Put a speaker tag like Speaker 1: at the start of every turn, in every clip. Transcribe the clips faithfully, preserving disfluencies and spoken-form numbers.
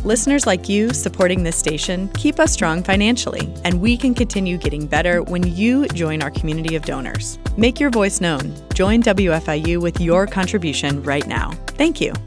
Speaker 1: Listeners like you supporting this station keep us strong financially, and we can continue getting better when you join our community of donors. Make your voice known. Join W F I U with your contribution right now. Thank you.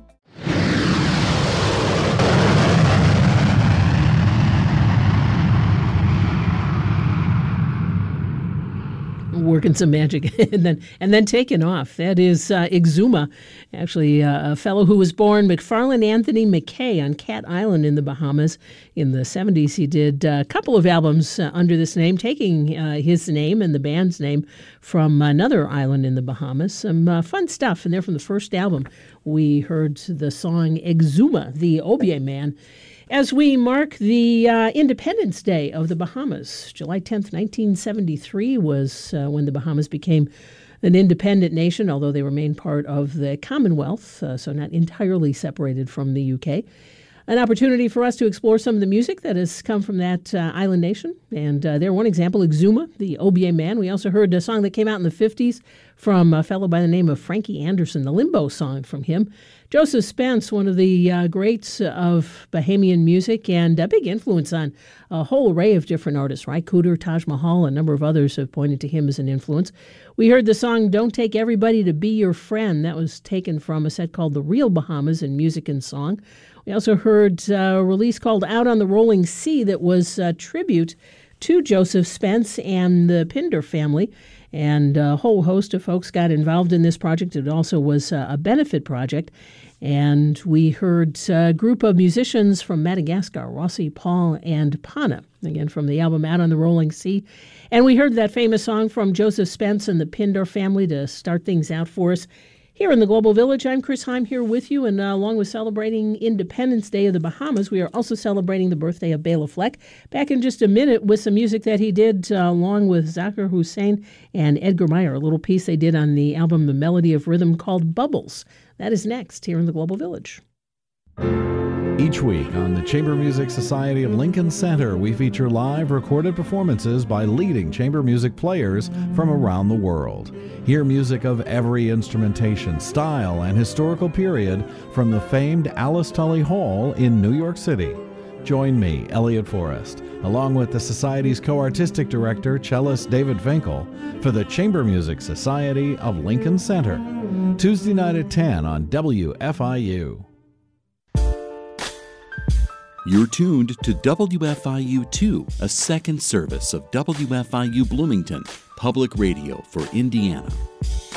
Speaker 2: Working some magic and then and then taking off. That is uh, Exuma, actually uh, a fellow who was born McFarland Anthony McKay on Cat Island in the Bahamas in the seventies. He did a couple of albums uh, under this name, taking uh, his name and the band's name from another island in the Bahamas. Some uh, fun stuff. And there from the first album, we heard the song Exuma, the Obeah Man. As we mark the uh, Independence Day of the Bahamas, July tenth, nineteen seventy-three was uh, when the Bahamas became an independent nation, although they remained part of the Commonwealth, uh, so not entirely separated from the U K. An opportunity for us to explore some of the music that has come from that uh, island nation. And uh, there, one example, Exuma, the Obeah Man. We also heard a song that came out in the fifties from a fellow by the name of Frankie Anderson, the Limbo song from him. Joseph Spence, one of the uh, greats of Bahamian music and a big influence on a whole array of different artists. Ry Cooder, Taj Mahal, a number of others have pointed to him as an influence. We heard the song Don't Take Everybody to Be Your Friend. That was taken from a set called The Real Bahamas in Music and Song. We also heard uh, a release called Out on the Rolling Sea that was a tribute to Joseph Spence and the Pinder family. And a whole host of folks got involved in this project. It also was a benefit project. And we heard a group of musicians from Madagascar, Rossi, Paul, and Pana, again from the album Out on the Rolling Sea. And we heard that famous song from Joseph Spence and the Pinder family to start things out for us. Here in the Global Village, I'm Chris Heim here with you, and uh, along with celebrating Independence Day of the Bahamas, we are also celebrating the birthday of Bela Fleck. Back in just a minute with some music that he did uh, along with Zakir Hussain and Edgar Meyer, a little piece they did on the album The Melody of Rhythm called Bubbles. That is next here in the Global Village.
Speaker 3: Each week on the Chamber Music Society of Lincoln Center, we feature live recorded performances by leading chamber music players from around the world. Hear music of every instrumentation, style, and historical period from the famed Alice Tully Hall in New York City. Join me, Elliot Forrest, along with the Society's co-artistic director, cellist David Finkel, for the Chamber Music Society of Lincoln Center. Tuesday night at ten on W F I U.
Speaker 4: You're tuned to W F I U two, a second service of W F I U Bloomington, public radio for Indiana.